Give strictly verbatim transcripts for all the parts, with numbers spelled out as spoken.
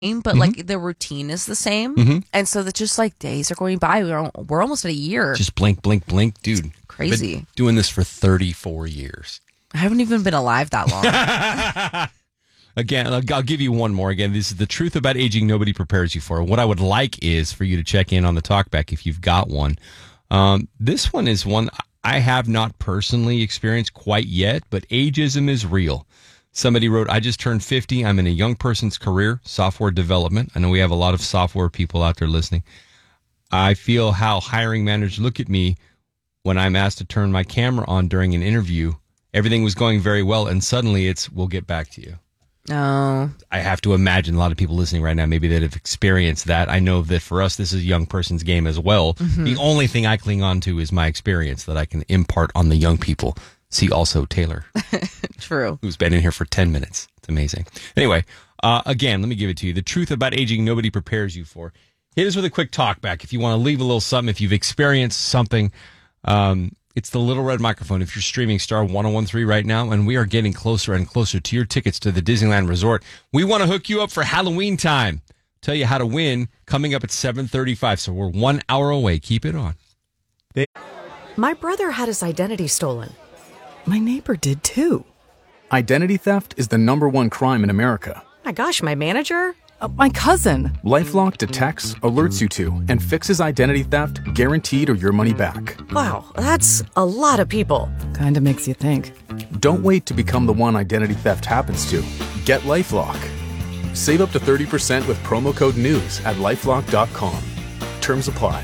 but Mm-hmm. like the routine is the same. Mm-hmm. And so that just like days are going by. We're, al- we're almost at a year. Just blink, blink, blink. Dude. It's crazy. Been doing this for thirty-four years. I haven't even been alive that long. Again, I'll I'll give you one more. Again, this is the truth about aging nobody prepares you for. What I would like is for you to check in on the talkback if you've got one. Um, this one is one I have not personally experienced quite yet, but ageism is real. Somebody wrote, I just turned fifty. I'm in a young person's career, software development. I know we have a lot of software people out there listening. I feel how hiring managers look at me when I'm asked to turn my camera on during an interview. Everything was going very well, and suddenly it's, we'll get back to you. No. I have to imagine a lot of people listening right now, maybe that have experienced that. I know that for us, this is a young person's game as well. Mm-hmm. The only thing I cling on to is my experience that I can impart on the young people. See also Taylor. True. Who's been in here for ten minutes. It's amazing. Anyway, uh, again, let me give it to you. The truth about aging nobody prepares you for. Hit us with a quick talk back. If you want to leave a little something, if you've experienced something, um, it's the little red microphone. If you're streaming Star ten thirteen right now, and we are getting closer and closer to your tickets to the Disneyland Resort, we want to hook you up for Halloween time. Tell you how to win coming up at seven thirty-five. So we're one hour away. Keep it on. They- My brother had his identity stolen. My neighbor did too. Identity theft is the number one crime in America. My gosh, my manager? Uh, my cousin. LifeLock detects, alerts you to, and fixes identity theft guaranteed or your money back. Wow, that's a lot of people. Kinda makes you think. Don't wait to become the one identity theft happens to. Get LifeLock. Save up to thirty percent with promo code NEWS at lifelock dot com. Terms apply.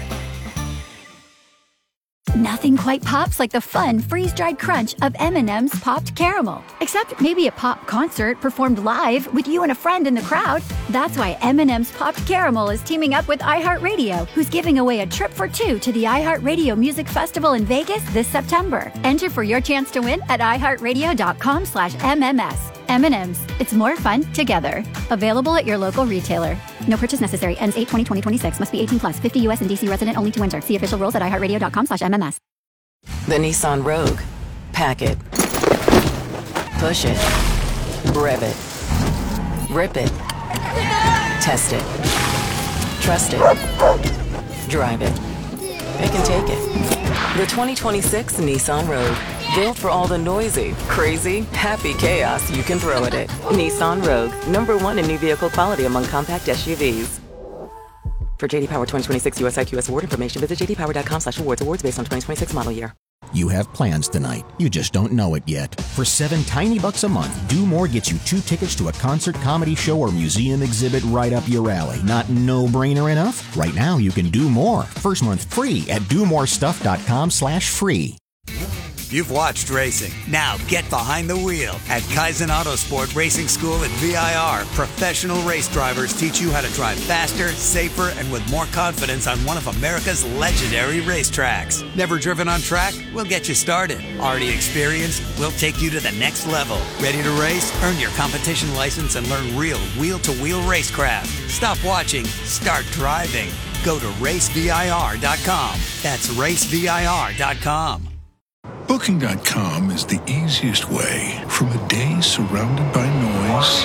Nothing quite pops like the fun freeze-dried crunch of M and M's Popped Caramel. Except maybe a pop concert performed live with you and a friend in the crowd. That's why M and M's Popped Caramel is teaming up with iHeartRadio, who's giving away a trip for two to the iHeartRadio Music Festival in Vegas this September. Enter for your chance to win at iHeartRadio.com slash MMS. M and M's. It's more fun together. Available at your local retailer. No purchase necessary. Ends eight twenty twenty twenty-six. Must be eighteen plus. fifty U S and D C resident only to enter. See official rules at iHeartRadio.com slash MMS. The Nissan Rogue. Pack it. Push it. Rev it. Rip it. Test it. Trust it. Drive it. It can take it. The twenty twenty-six Nissan Rogue. Built for all the noisy, crazy, happy chaos you can throw at it. Nissan Rogue. Number one in new vehicle quality among compact S U Vs. For J D Power twenty twenty-six U S I Q S award information, visit jdpower.com slash awards. Awards based on twenty twenty-six model year. You have plans tonight. You just don't know it yet. For seven tiny bucks a month, Do More gets you two tickets to a concert, comedy show, or museum exhibit right up your alley. Not no-brainer enough? Right now, you can do more. First month free at do more stuff dot com slash free. You've watched racing. Now get behind the wheel. At Kaizen Autosport Racing School at V I R, professional race drivers teach you how to drive faster, safer, and with more confidence on one of America's legendary racetracks. Never driven on track? We'll get you started. Already experienced? We'll take you to the next level. Ready to race? Earn your competition license and learn real wheel-to-wheel racecraft. Stop watching. Start driving. Go to race V I R dot com. That's race V I R dot com. Booking dot com is the easiest way from a day surrounded by noise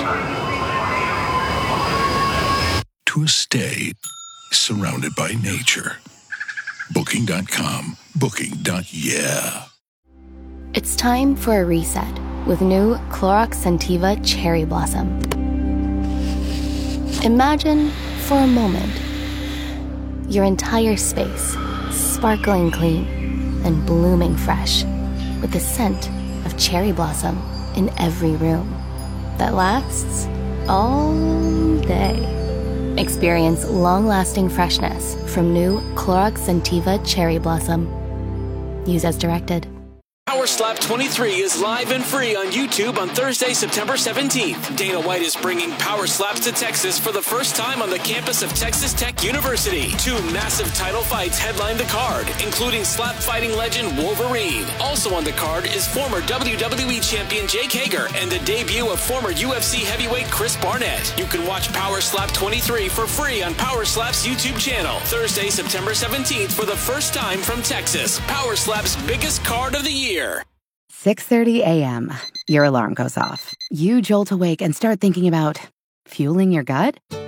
to a stay surrounded by nature. Booking dot com. Booking. Yeah. It's time for a reset with new Clorox Scentiva Cherry Blossom. Imagine for a moment your entire space sparkling clean and blooming fresh, with the scent of cherry blossom in every room that lasts all day. Experience long-lasting freshness from new Clorox Scentiva Cherry Blossom. Use as directed. Power Slap twenty-three is live and free on YouTube on Thursday, September seventeenth. Dana White is bringing Power Slaps to Texas for the first time on the campus of Texas Tech University. Two massive title fights headline the card, including slap fighting legend Wolverine. Also on the card is former W W E champion Jake Hager and the debut of former U F C heavyweight Chris Barnett. You can watch Power Slap twenty-three for free on Power Slap's YouTube channel. Thursday, September seventeenth for the first time from Texas. Power Slap's biggest card of the year. six thirty a.m. Your alarm goes off. You jolt awake and start thinking about fueling your gut?